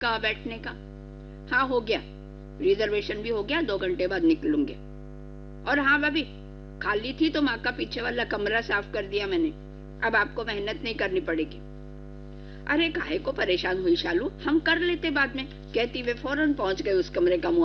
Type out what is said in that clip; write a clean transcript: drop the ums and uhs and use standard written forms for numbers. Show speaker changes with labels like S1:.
S1: का बैठने का? हाँ हो गया, रिजर्वेशन भी हो गया, 2 घंटे बाद निकलूंगे। और हाँ भाभी, खाली थी तो माँ का पीछे वाला कमरा साफ कर दिया मैंने, अब आपको मेहनत नहीं करनी पड़ेगी। अरे काहे को परेशान हुई शालू, हम कर लेते बाद में, कहती वे फौरन पहुंच गए उस कमरे का